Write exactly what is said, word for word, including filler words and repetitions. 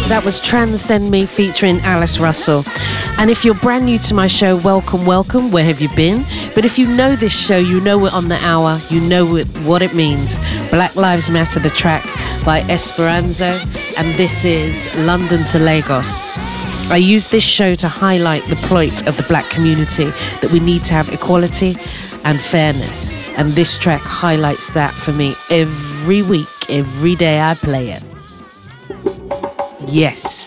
That was Transcend Me featuring Alice Russell. And if you're brand new to my show, welcome, welcome. Where have you been? But if you know this show, you know we're on the hour. You know it, what it means. Black Lives Matter, the track by Esperanza. And this is London to Lagos. I use this show to highlight the plight of the black community, that we need to have equality and fairness. And this track highlights that for me every week, every day I play it. Yes.